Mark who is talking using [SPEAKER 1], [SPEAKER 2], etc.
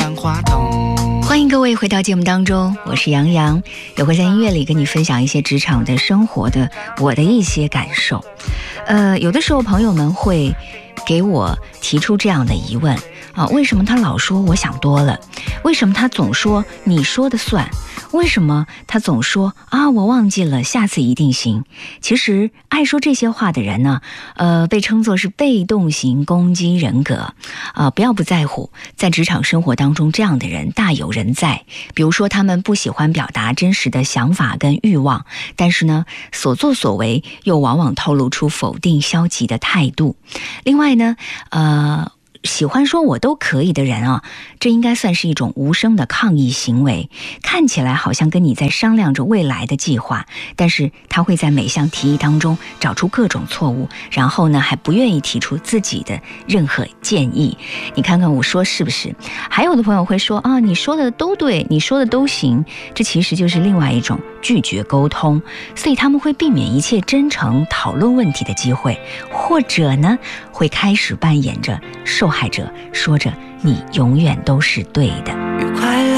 [SPEAKER 1] 万花筒。
[SPEAKER 2] 欢迎各位回到节目当中，我是杨洋，也会在音乐里跟你分享一些职场的生活的我的一些感受。有的时候朋友们会给我提出这样的疑问啊，为什么他老说我想多了？为什么他总说你说的算？为什么他总说啊我忘记了，下次一定行？其实爱说这些话的人呢，被称作是被动型攻击人格不要不在乎，在职场生活当中这样的人大有人在。比如说他们不喜欢表达真实的想法跟欲望，但是呢所作所为又往往透露出否定消极的态度。另外呢喜欢说我都可以的人啊，这应该算是一种无声的抗议行为，看起来好像跟你在商量着未来的计划，但是他会在每项提议当中找出各种错误，然后呢还不愿意提出自己的任何建议。你看看我说是不是？还有的朋友会说啊，你说的都对，你说的都行，这其实就是另外一种拒绝沟通，所以他们会避免一切真诚讨论问题的机会，或者呢会开始扮演着受害者，说着你永远都是对的。